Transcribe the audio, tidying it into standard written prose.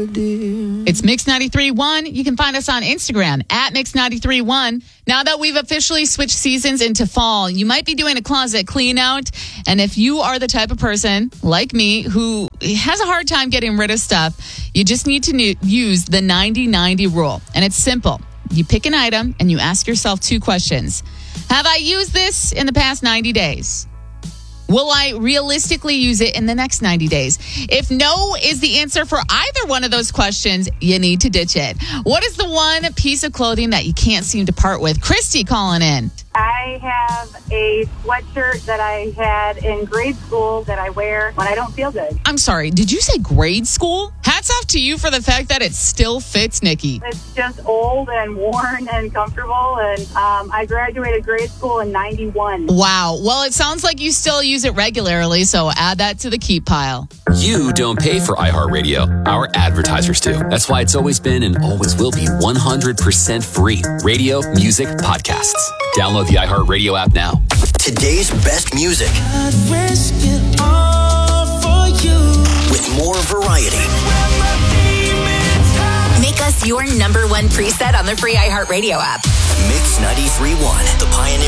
dear. It's Mix 93.1. You can find us on Instagram at Mix 93.1. Now that we've officially switched seasons into fall, you might be doing a closet clean out. And if you are the type of person like me who has a hard time getting rid of stuff, you just need to use the 90-90 rule. And it's simple. You pick an item and you ask yourself 2 questions. Have I used this in the past 90 days? Will I realistically use it in the next 90 days? If no is the answer for either one of those questions, you need to ditch it. What is the one piece of clothing that you can't seem to part with? Christy calling in. I have a sweatshirt that I had in grade school that I wear when I don't feel good. I'm sorry, did you say grade school? Hats off to you for the fact that it still fits, Nikki. It's just old and worn and comfortable, and I graduated grade school in 91. Wow. Well, it sounds like you still use it regularly, so add that to the keep pile. You don't pay for iHeartRadio. Our advertisers do. That's why it's always been and always will be 100% free. Radio, music, podcasts. Download the iHeartRadio app now. Today's best music. I'd risk it all for you. With more variety. Make us your number 1 preset on the free iHeartRadio app. Mix 93.1, the pioneer.